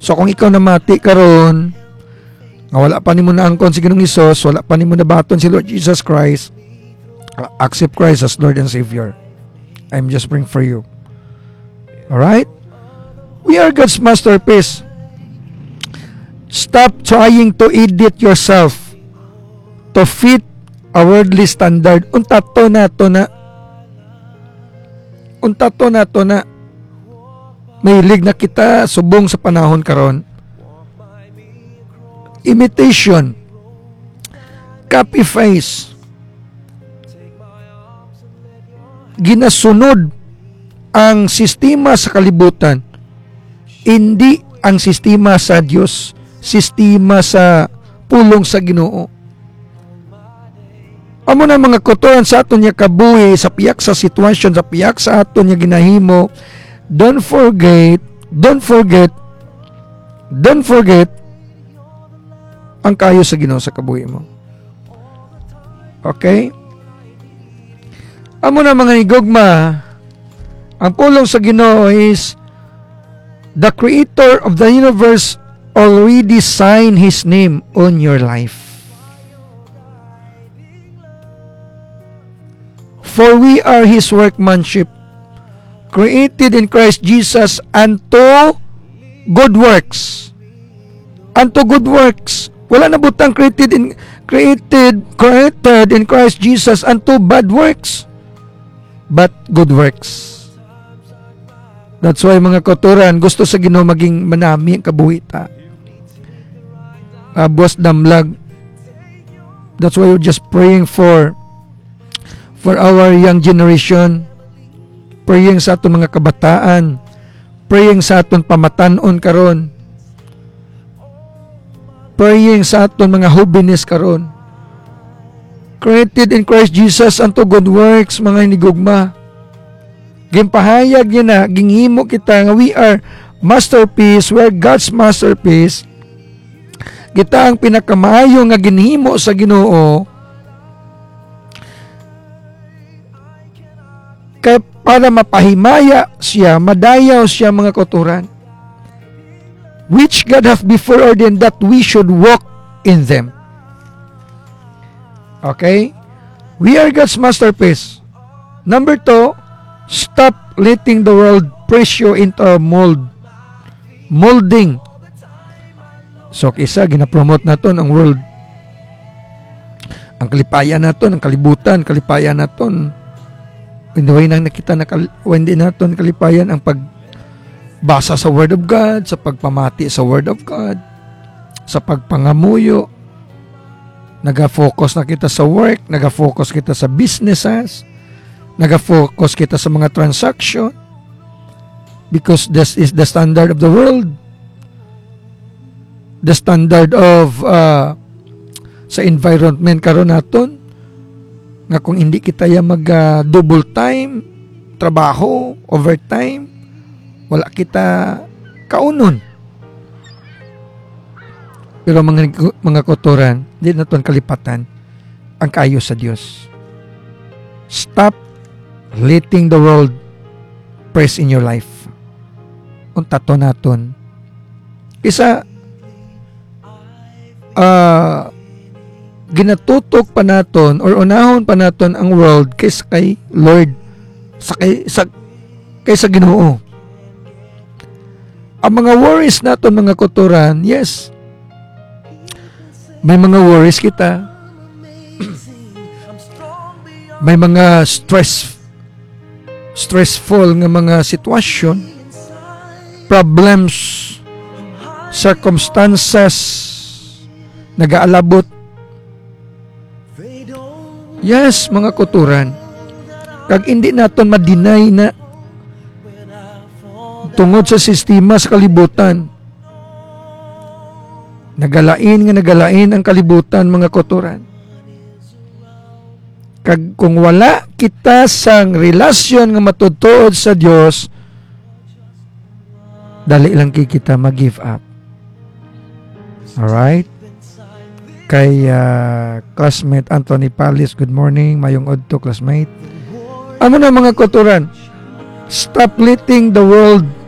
So kung ikaw namati karon, nga wala pa nimo na angkon si Ginoong Hesus, wala pa nimo nabaton si Lord Jesus Christ, accept Christ as Lord and Savior. I'm just praying for you. Alright? We are God's masterpiece. Stop trying to edit yourself to fit a worldly standard. Unta to na mahilig na kita subong sa panahon karon. Imitation, copy paste, ginasunod ang sistema sa kalibutan, hindi ang sistema sa Diyos, sistema sa pulong sa Ginoo. Amo na mga kutuan sa aton niya kabuhi, sa piyak sa sitwasyon, sa piyak sa aton niya ginahimo. Don't forget ang kayo sa Ginoo sa kabuhi mo. Okay? Amo na mga higugma, ang pulong sa Ginoo is the Creator of the universe already signed His name on your life. For we are His workmanship, created in Christ Jesus unto good works. Unto good works. Wala na butang created in Christ Jesus unto bad works, but good works. That's why mga kauturan, gusto sa Ginoo maging manami ang kabuhita. Buwas damlag. That's why we're just praying for our young generation, praying sa aton mga kabataan, praying sa aton pamatanon karon, praying sa aton mga hobinis karon. Created in Christ Jesus unto good works, mga hinigugma. Gimpahayag niya na, ginghimo kita nga we are masterpiece, we are God's masterpiece. Kita ang pinakamaayo nga ginhimo sa Ginoo, kay para mapahimaya siya, madayaw siya mga kauturan, which God hath before ordained that we should walk in them. Okay? We are God's masterpiece. Number 2, stop letting the world press you into a molding. So kisa gina-promote naton ang world, ang kalipayan naton, ang kalibutan, kalipayan naton. Hindi nang nakita na hindi naton kalipayan ang pagbasa sa Word of God, sa pagpamati sa Word of God, sa pagpangamuyo. Naga-focus na kita sa work, naga-focus kita sa businesses, naga-focus kita sa mga transaction, because this is the standard of the world. The standard of sa environment karon naton, nga kung hindi kita mag double time trabaho, overtime, wala kita kaunon. Pero mga kauturan, di naton kalipatan ang kayo sa Dios. Stop letting the world press in your life. Unta to naton isa ginatutok pa naton or unahon pa naton ang world kaysa kay Lord, kaysa Ginoo. Ang mga worries naton mga kauturan, yes, may mga worries kita, may mga stressful nga mga sitwasyon, problems, circumstances nagaalabot. Yes, mga kauturan, kag hindi naton ma-deny na tungod sa sistema sa kalibutan, nagalain ang kalibutan, mga kauturan. Kag kung wala kita sang relasyon nga matutuod sa Dios, dali lang kita mag-give up. Alright? Kay classmate Anthony Palis, good morning, mayong odto classmate. Ano na mga kauturan? Stop letting the world